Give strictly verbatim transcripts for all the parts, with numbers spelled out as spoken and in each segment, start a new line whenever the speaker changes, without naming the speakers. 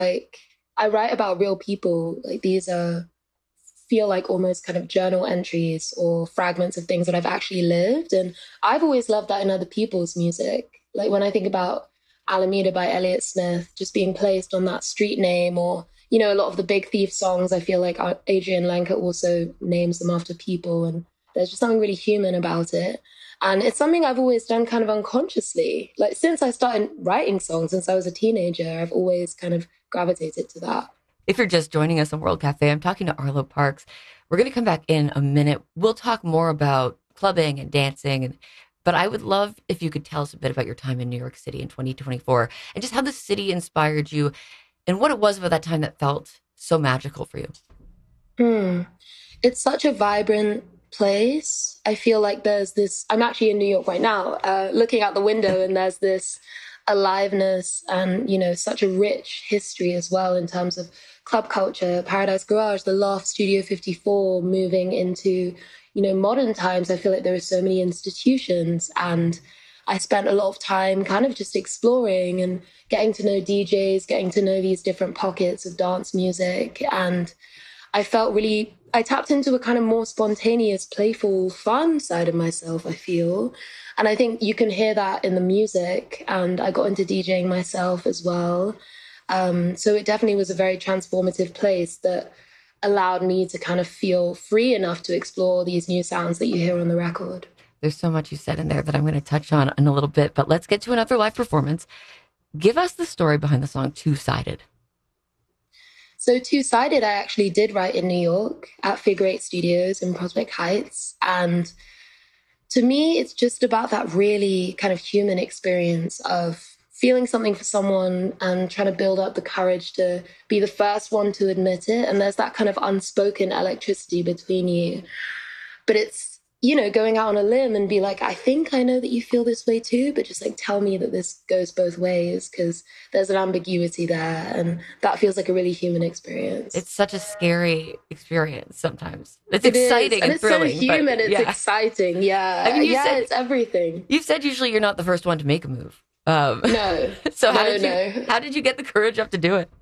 like I write about real people. Like these are feel like almost kind of journal entries or fragments of things that I've actually lived. And I've always loved that in other people's music. Like when I think about Alameda by Elliott Smith, just being placed on that street name, or, you know, a lot of the Big Thief songs, I feel like Adrian Lenker also names them after people. And there's just something really human about it. And it's something I've always done kind of unconsciously. Like since I started writing songs, since I was a teenager, I've always kind of gravitated to that.
If you're just joining us on World Cafe, I'm talking to Arlo Parks. We're going to come back in a minute. We'll talk more about clubbing and dancing, and but I would love if you could tell us a bit about your time in New York City in twenty twenty-four and just how the city inspired you and what it was about that time that felt so magical for you.
Hmm. It's such a vibrant place. I feel like there's this, I'm actually in New York right now, uh, looking out the window, and there's this aliveness and, you know, such a rich history as well in terms of club culture, Paradise Garage, the Loft, Studio fifty-four, moving into, you know, modern times. I feel like there are so many institutions, and I spent a lot of time kind of just exploring and getting to know D Js, getting to know these different pockets of dance music. And I felt really, I tapped into a kind of more spontaneous, playful, fun side of myself, I feel. And I think you can hear that in the music. And I got into DJing myself as well. Um, so it definitely was a very transformative place that allowed me to kind of feel free enough to explore these new sounds that you hear on the record.
There's so much you said in there that I'm going to touch on in a little bit, but let's get to another live performance. Give us the story behind the song Two-Sided.
So Two-Sided, I actually did write in New York at Figure Eight Studios in Prospect Heights. And to me, it's just about that really kind of human experience of feeling something for someone and trying to build up the courage to be the first one to admit it. And there's that kind of unspoken electricity between you. But it's, you know, going out on a limb and be like, I think I know that you feel this way too, but just like tell me that this goes both ways, because there's an ambiguity there. And that feels like a really human experience.
It's such a scary experience sometimes. It's
it
exciting
is. And,
and
it's
thrilling.
so human.
But, yeah.
It's exciting. Yeah.
I mean, you
yeah,
said,
it's everything.
You've said usually you're not the first one to make a move. Um,
no.
So how
no,
did you
no.
how did you get the courage up to do it?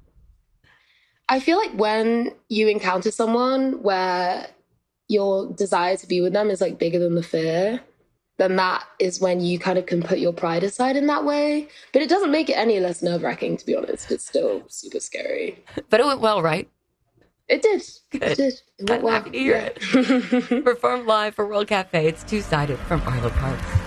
I feel like when you encounter someone where your desire to be with them is like bigger than the fear, then that is when you kind of can put your pride aside in that way. But it doesn't make it any less nerve-wracking, to be honest. It's still super scary.
But it went well, right?
It did.
Good.
It did. It went
I'm
well.
happy to hear
yeah.
it. Performed live for World Cafe. It's Two-Sided from Arlo Parks.